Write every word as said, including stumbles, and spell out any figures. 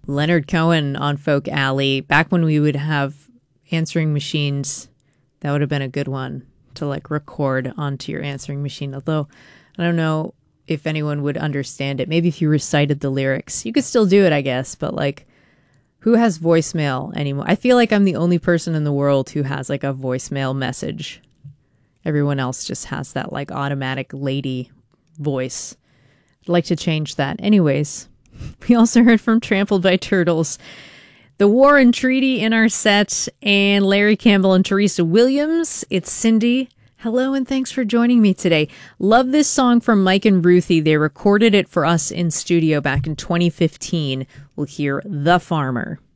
Leonard Cohen on Folk Alley. Back when we would have answering machines, that would have been a good one to like record onto your answering machine. Although I don't know if anyone would understand it. Maybe if you recited the lyrics, you could still do it, I guess. But like, who has voicemail anymore? I feel like I'm the only person in the world who has like a voicemail message. Everyone else just has that like automatic lady voice. I'd like to change that. Anyways, we also heard from Trampled by Turtles, The War and Treaty in our set, and Larry Campbell and Teresa Williams. It's Cindy. Hello, and thanks for joining me today. Love this song from Mike and Ruthie. They recorded it for us in studio back in twenty fifteen. We'll hear The Farmer.